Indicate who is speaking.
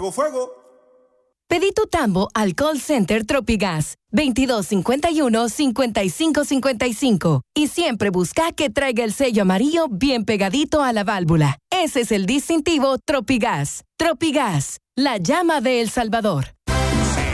Speaker 1: fuego, fuego.
Speaker 2: Pedí tu tambo al call center Tropigas 2251-5555 y siempre busca que traiga el sello amarillo bien pegadito a la válvula. Ese es el distintivo Tropigas. Tropigas, la llama de El Salvador.